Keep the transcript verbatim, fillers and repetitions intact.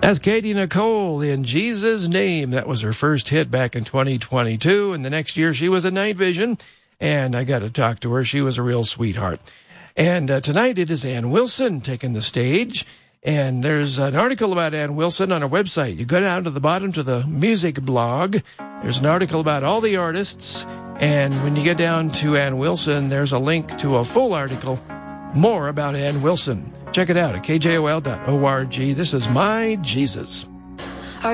That's Katie Nicole in Jesus' Name. That was her first hit back in twenty twenty-two. And the next year she was a Night Vision. And I got to talk to her. She was a real sweetheart. And uh, tonight it is Ann Wilson taking the stage. And there's an article about Ann Wilson on her website. You go down to the bottom to the music blog. There's an article about all the artists. And when you get down to Ann Wilson, there's a link to a full article, more about Ann Wilson. Check it out at K J O L dot org. This is My Jesus.